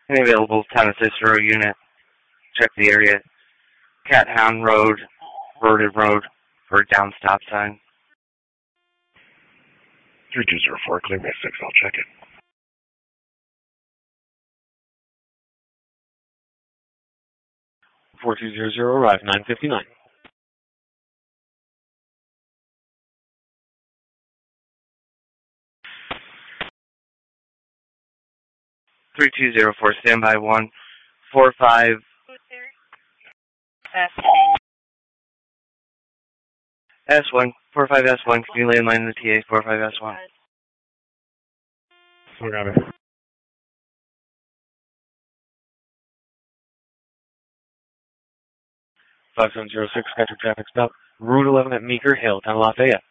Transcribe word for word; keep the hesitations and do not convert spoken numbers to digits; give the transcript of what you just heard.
Any available town of Cicero unit, check the area. Cat Hound Road, Verdant Road, for a down stop sign. three two zero four, clear by six, I'll check it. four two zero zero, arrive nine fifty-nine. three two zero four, standby one, four five. S one, four five S one, can you landline in the T A, four five S one? I got it. five seven zero six, got your traffic stop. Route eleven at Meeker Hill, Town of Lafayette.